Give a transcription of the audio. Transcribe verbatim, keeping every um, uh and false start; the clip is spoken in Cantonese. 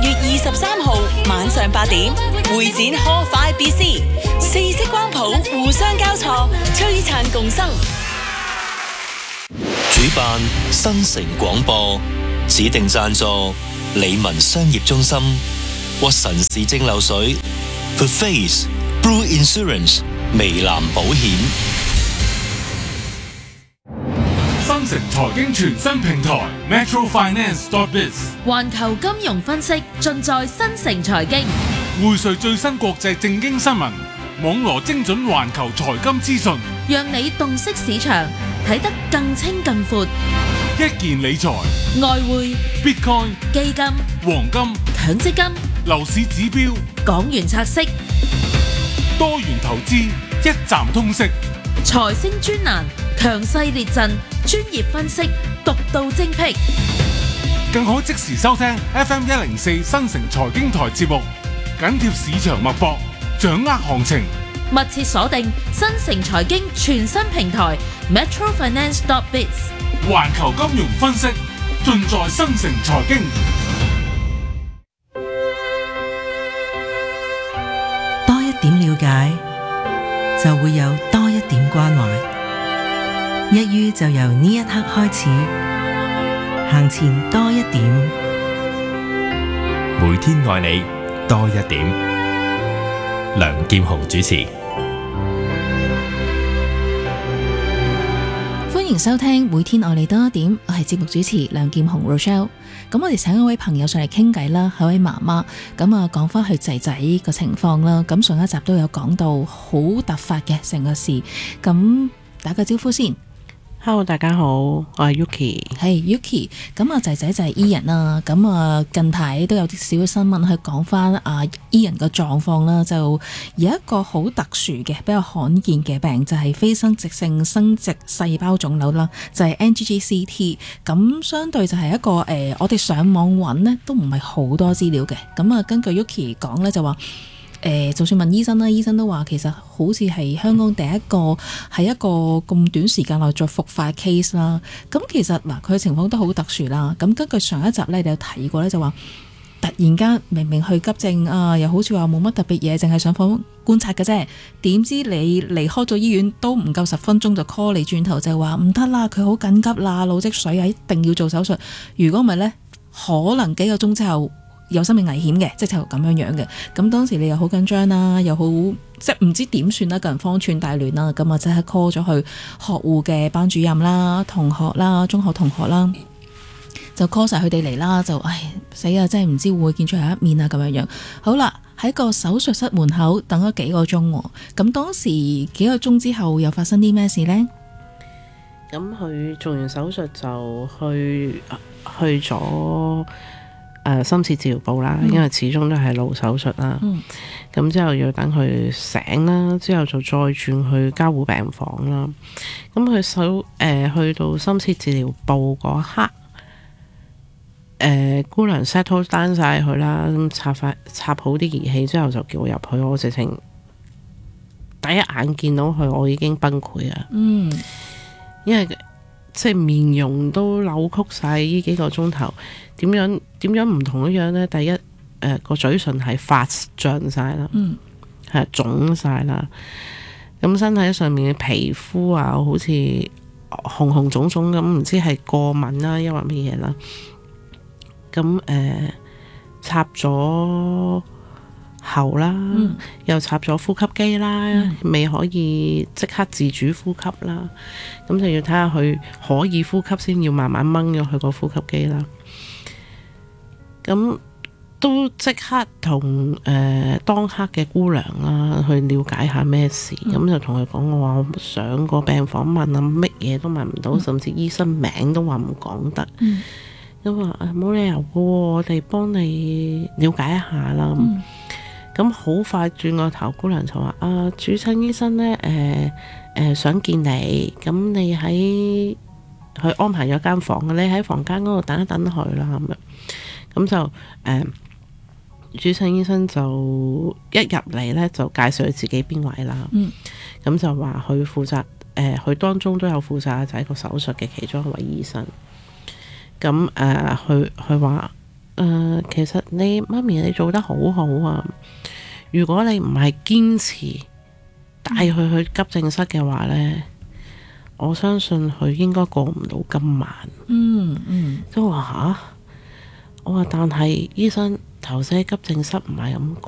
月二十三號晚上八點，會展科快 B C， 四色光譜互相交錯，璀璨共生。 主辦新城廣播，指定贊助理文商業中心、屈臣氏蒸餾水、The Face、Blue Insurance、微藍保險。 新城財經全新平台 Metro Finance dot biz， 環球金融分析盡在新城財經， 匯萃最新國際政經新聞，網羅精準環球財金資訊， 讓你洞悉市場，睇得更清更闊。 一件理財、 外匯、 Bitcoin、 基金、 黃金、 強積金、 樓市指標、 港元拆息、 多元投資，一站通識。 財星專欄，強勢列陣，專業分析，獨到精闢， 更可即時收聽 F M 一零四新城財經台節目，緊貼市場脈搏，掌握行情。 密切鎖定新城財經全新平台 Metro Finance dot biz， 環球金融分析盡在新城財經。 多一點了解，就會有多一點關懷。一於就由呢一刻開始，行前多一點。 每天愛你多一點。梁劍雄主持。 歡迎收聽每天愛你多一點，我係節目主持梁劍雄 Rochelle。咁我哋請一位朋友上嚟傾偈啦，係位媽媽，咁啊講翻佢仔仔個情況啦。咁上一集都有講到好突發嘅成個事，咁打個招呼先。 Hello， 大家好，我係 Yuki。 係 Yuki， 咁啊仔仔就係 Ian 啦。咁啊近排都有啲小新聞去講翻啊 Ian 個狀況啦，就有一個好特殊嘅比較罕見嘅病，就係、是、非生殖性生殖細胞腫瘤啦，就係、是、N G G C T。咁相對就係一個誒、呃，我哋上網揾呢都唔係好多資料嘅。咁啊根據 Yuki 講呢，就話。誒、呃，就算問醫生啦，醫生都話其實好似係香港第一個係一個咁短時間內再復發 case 啦。咁其實嗱，佢嘅情況都好特殊啦。咁根據上一集咧，你有提過咧，就話突然間明明去急症啊，又好似話冇乜特別嘢，淨係上房觀察嘅啫。點知你離開咗醫院都唔夠十分鐘就 call 你轉頭，就話唔得啦，佢好緊急啦，腦積水啊，一定要做手術。如果唔係咧，可能幾個鐘之後有生命危險嘅，即係咁樣樣嘅。咁當時你又好緊張啦，又好即係唔知點算啦，個人慌串大亂啦。咁啊，即刻 call 咗去學護嘅班主任啦、同學啦、中學同學啦，就 call 晒佢哋嚟啦。就唉死啊！真係唔知會唔會見最後一面啊咁樣樣。好啦，喺個手術室門口等咗幾個鐘。咁當時幾個鐘之後又發生啲咩事呢？ 咁佢做完手術就去去咗。誒、呃、深切治療部啦，因為始終都係腦手術啦。咁、嗯、之後要等佢醒啦，之後就再轉去加護病房啦。咁佢手誒去到深切治療部嗰刻，誒、呃、姑娘 settle down 晒佢啦，咁插快插好啲儀器之後就叫我入去。我直情第一眼見到佢，我已經崩潰啊！嗯，因為即係面容都扭曲晒，呢幾個鐘頭點樣點樣唔同一樣呢？第一，誒、呃、個嘴唇係發脹晒啦，嗯，係腫晒啦。咁身體上面嘅皮膚啊，好似紅紅腫腫咁，唔知係過敏啦，抑或乜嘢啦。咁誒、呃、插咗喉啦，嗯、又插咗呼吸機啦，嗯、未可以即刻自主呼吸啦，咁就要睇下佢可以呼吸先，要慢慢掹咗佢個呼吸機啦。咁都即刻同誒、呃、當刻嘅姑娘啦去了解下咩事，咁、嗯、就同佢講，我話我上個病房問啊，乜嘢都問唔到，嗯、甚至醫生名都話唔講得。咁話冇理由嘅喎，我哋幫你了解一下啦。嗯咁好快轉個頭，姑娘就話：啊，主診醫生呢，誒、呃、誒、呃、想見你，咁你喺佢安排咗間房，你喺房間嗰度等一等佢啦。咁樣，咁就誒、呃、主診醫生就一入嚟呢，就介紹佢自己邊位啦。嗯，咁就話佢負責誒，佢、呃、當中都有負責就係個手術嘅其中一位醫生。咁誒，佢佢話。 呃，其實你媽咪你做得好好啊，如果你唔係堅持帶佢去急症室嘅話呢，我相信佢應該過唔到今晚。 嗯嗯， 即係話吓，我話但係醫生投射急症室唔係咁